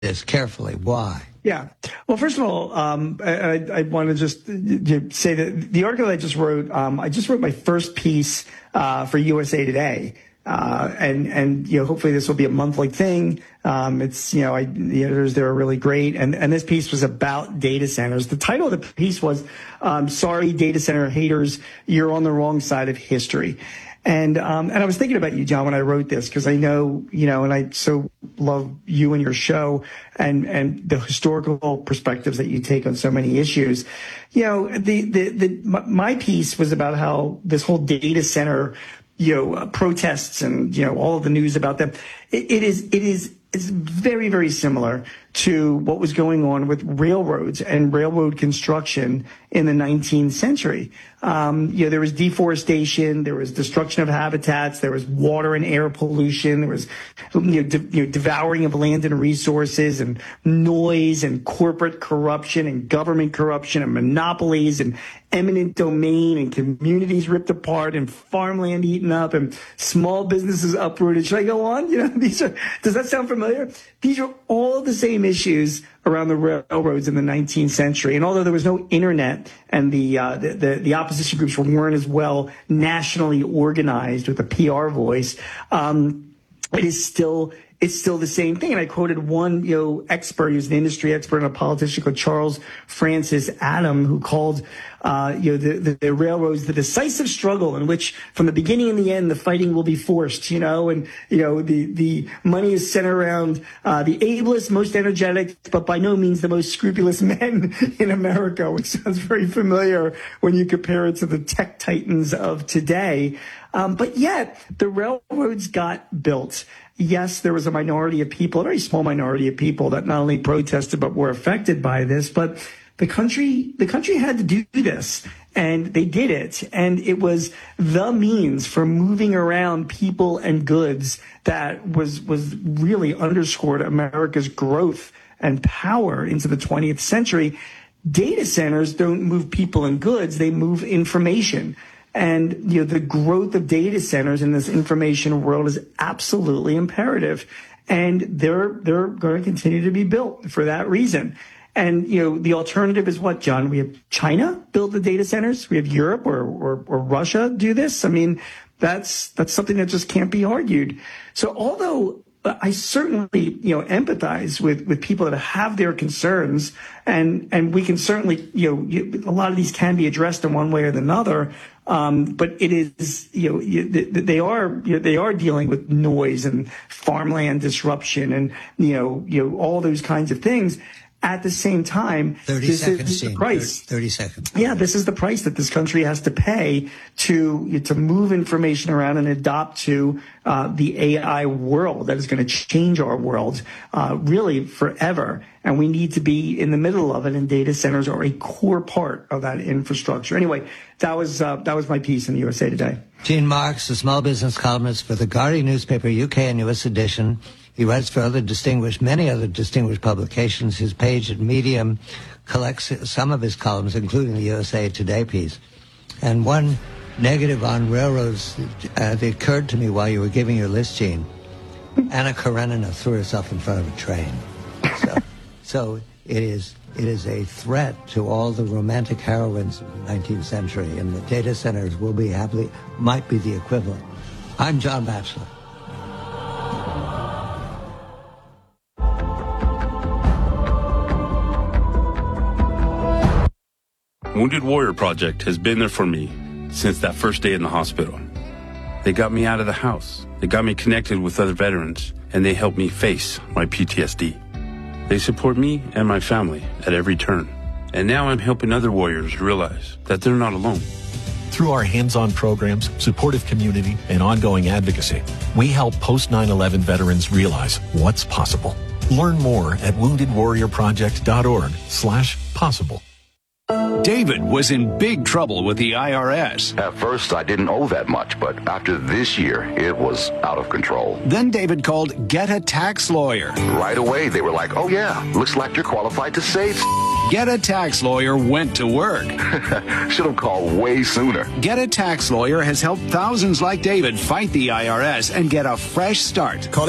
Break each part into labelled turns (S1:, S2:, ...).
S1: this carefully. Why?
S2: Yeah. Well, first of all, I want to just say that the article I just wrote my first piece for USA Today. And hopefully this will be a monthly thing. The editors there are really great. And this piece was about data centers. The title of the piece was, sorry, data center haters, you're on the wrong side of history. And I was thinking about you, John, when I wrote this, because I know, and I so love you and your show and the historical perspectives that you take on so many issues. My piece was about how this whole data center, protests and, all of the news about them. It's very, very similar to what was going on with railroads and railroad construction in the 19th century. There was deforestation, there was destruction of habitats, there was water and air pollution, there was devouring of land and resources, and noise and corporate corruption and government corruption and monopolies and eminent domain and communities ripped apart and farmland eaten up and small businesses uprooted. Should I go on? Does that sound familiar? These are all the same issues around the railroads in the 19th century. And although there was no internet and the opposition groups weren't as well nationally organized with a PR voice, it's still the same thing. And I quoted one, expert, he was an industry expert and a politician called Charles Francis Adam, who called, the railroads the decisive struggle in which from the beginning and the end, the fighting will be forced, the money is centered around, the ablest, most energetic, but by no means the most scrupulous men in America, which sounds very familiar when you compare it to the tech titans of today. But yet the railroads got built. Yes, there was a minority of people, a very small minority of people that not only protested but were affected by this. But the country had to do this, and they did it. And it was the means for moving around people and goods that was really underscored America's growth and power into the 20th century. Data centers don't move people and goods; they move information. And, the growth of data centers in this information world is absolutely imperative. And they're going to continue to be built for that reason. And, the alternative is what, John? We have China build the data centers. We have Europe or Russia do this. I mean, that's something that just can't be argued. So although I certainly, empathize with people that have their concerns, and we can certainly, a lot of these can be addressed in one way or another. But it is, they are dealing with noise and farmland disruption and, all those kinds of things. At the same time,
S1: 30
S2: this
S1: seconds,
S2: is the price.
S1: 30 seconds.
S2: Yeah, this is the price that this country has to pay to move information around and adopt to the AI world that is going to change our world really forever. And we need to be in the middle of it, and data centers are a core part of that infrastructure. Anyway, that was my piece in the USA Today.
S1: Gene Marks, the small business columnist for the Guardian newspaper, UK and US edition. He writes for many other distinguished publications. His page at Medium collects some of his columns, including the USA Today piece. And one negative on railroads that occurred to me while you were giving your list, Gene. Anna Karenina threw herself in front of a train. So it is a threat to all the romantic heroines of the 19th century, and the data centers might be the equivalent. I'm John Batchelor.
S3: Wounded Warrior Project has been there for me since that first day in the hospital. They got me out of the house. They got me connected with other veterans, and they helped me face my PTSD. They support me and my family at every turn. And now I'm helping other warriors realize that they're not alone.
S4: Through our hands-on programs, supportive community, and ongoing advocacy, we help post-9/11 veterans realize what's possible. Learn more at woundedwarriorproject.org/possible.
S5: David was in big trouble with the IRS.
S6: At first, I didn't owe that much, but after this year, it was out of control.
S5: Then David called Get a Tax Lawyer.
S6: Right away, they were like, oh yeah, looks like you're qualified to save.
S5: Get a Tax Lawyer went to work.
S6: Should have called way sooner.
S5: Get a Tax Lawyer has helped thousands like David fight the IRS and get a fresh start.
S7: Call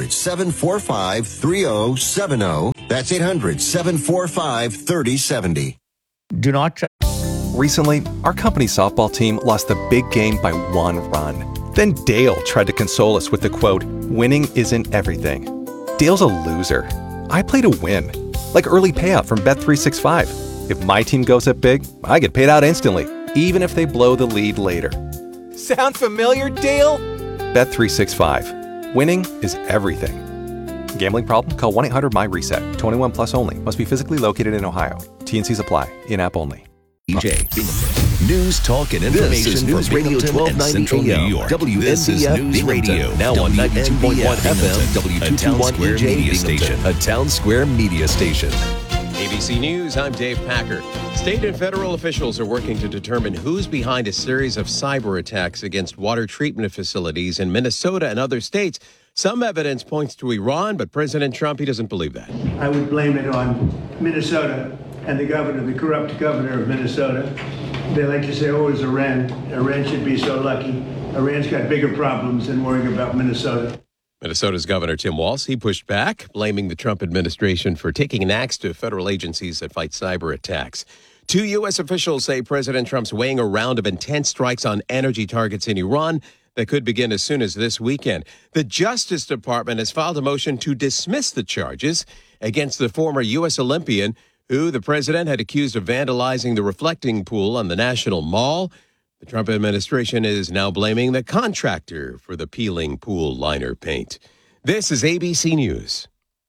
S7: 800-745-3070. That's 800-745-3070.
S2: Do not.
S8: Recently, our company softball team lost the big game by 1 run. Then Dale tried to console us with the quote, "Winning isn't everything." Dale's a loser. I play to win. Like early payout from Bet365. If my team goes up big, I get paid out instantly, even if they blow the lead later. Sound familiar, Dale? Bet365. Winning is everything. Gambling problem? Call 1-800-MY-RESET. 21 plus only. Must be physically located in Ohio. TNCs apply. In-app only.
S9: News, talk, and information. This is News Radio 1290 AM, New York. WNBF News Radio, now on 92.1 FM, W221 EJ Binghamton, a Town Square media station.
S10: ABC News, I'm Dave Packer. State and federal officials are working to determine who's behind a series of cyber attacks against water treatment facilities in Minnesota and other states. Some evidence points to Iran, but President Trump, he doesn't believe that.
S11: I would blame it on Minnesota and the governor, the corrupt governor of Minnesota. They like to say, oh, it's Iran. Iran should be so lucky. Iran's got bigger problems than worrying about Minnesota.
S10: Minnesota's Governor Tim Walz, he pushed back, blaming the Trump administration for taking an axe to federal agencies that fight cyber attacks. 2 U.S. officials say President Trump's weighing a round of intense strikes on energy targets in Iran that could begin as soon as this weekend. The Justice Department has filed a motion to dismiss the charges against the former U.S. Olympian who the president had accused of vandalizing the reflecting pool on the National Mall. The Trump administration is now blaming the contractor for the peeling pool liner paint. This is ABC News.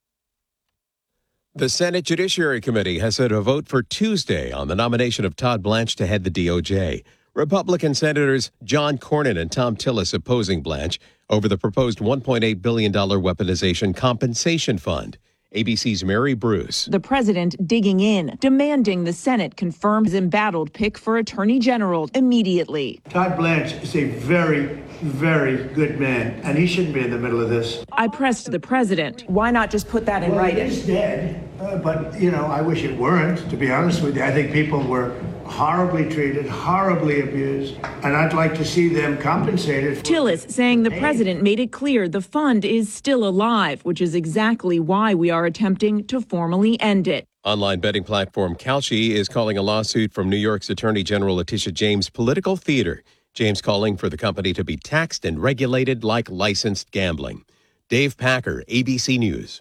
S10: The Senate Judiciary Committee has set a vote for Tuesday on the nomination of Todd Blanche to head the DOJ. Republican Senators John Cornyn and Tom Tillis opposing Blanche over the proposed $1.8 billion weaponization compensation fund. ABC's Mary Bruce.
S12: The president digging in, demanding the Senate confirm his embattled pick for Attorney General immediately.
S11: Todd Blanche is a very, very good man, and he shouldn't be in the middle of this.
S12: I pressed the president. Why not just put that in writing?
S11: He's dead, but, I wish it weren't, to be honest with you. I think people were horribly treated, horribly abused, and I'd like to see them compensated.
S12: Tillis saying the president made it clear the fund is still alive, which is exactly why we are attempting to formally end it.
S10: Online betting platform Kalshi is calling a lawsuit from New York's Attorney General Letitia James political theater. James calling for the company to be taxed and regulated like licensed gambling. Dave Packer, ABC News.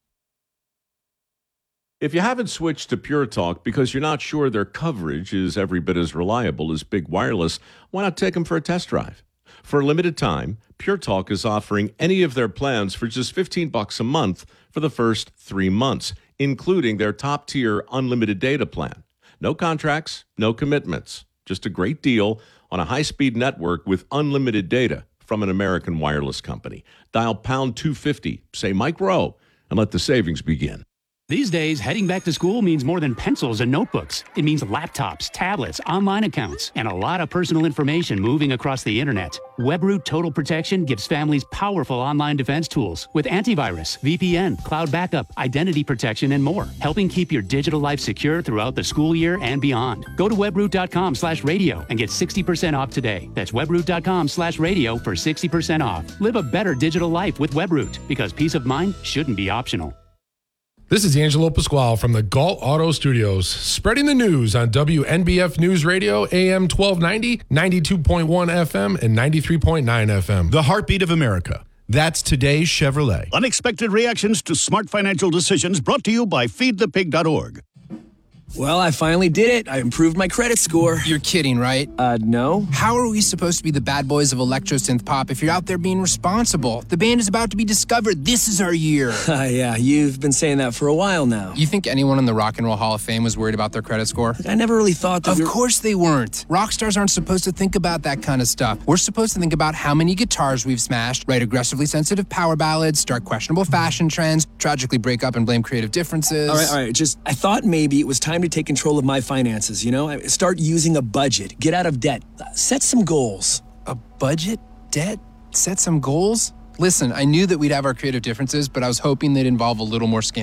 S13: If you haven't switched to Pure Talk because you're not sure their coverage is every bit as reliable as Big Wireless, why not take them for a test drive? For a limited time, Pure Talk is offering any of their plans for just $15 a month for the first 3 months, including their top-tier unlimited data plan. No contracts, no commitments. Just a great deal on a high-speed network with unlimited data from an American wireless company. Dial pound 250, say Mike Rowe, and let the savings begin.
S14: These days, heading back to school means more than pencils and notebooks. It means laptops, tablets, online accounts, and a lot of personal information moving across the internet. WebRoot Total Protection gives families powerful online defense tools with antivirus, VPN, cloud backup, identity protection, and more, helping keep your digital life secure throughout the school year and beyond. Go to webroot.com/radio and get 60% off today. That's webroot.com/radio for 60% off. Live a better digital life with WebRoot, because peace of mind shouldn't be optional.
S15: This is Angelo Pasquale from the Galt Auto Studios, spreading the news on WNBF News Radio, AM 1290, 92.1 FM, and 93.9 FM.
S16: The heartbeat of America. That's today's Chevrolet. Unexpected reactions to smart financial decisions brought to you by feedthepig.org.
S17: Well, I finally did it. I improved my credit score. You're kidding, right? No. How are we supposed to be the bad boys of electro-synth pop if you're out there being responsible? The band is about to be discovered. This is our year. Yeah, you've been saying that for a while now. You think anyone in the Rock and Roll Hall of Fame was worried about their credit score? I never really thought that. Of course they weren't. Rock stars aren't supposed to think about that kind of stuff. We're supposed to think about how many guitars we've smashed, write aggressively sensitive power ballads, start questionable fashion trends, tragically break up and blame creative differences. All right. I thought maybe it was time to take control of my finances, Start using a budget, get out of debt, set some goals. A budget? Debt? Set some goals? Listen, I knew that we'd have our creative differences, but I was hoping they'd involve a little more scandal.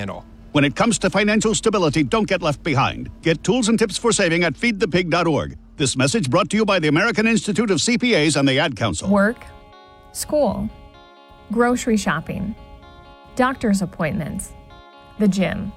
S16: When it comes to financial stability, don't get left behind. Get tools and tips for saving at feedthepig.org. This message brought to you by the American Institute of CPAs and the Ad Council.
S18: Work, school, grocery shopping, doctor's appointments, the gym.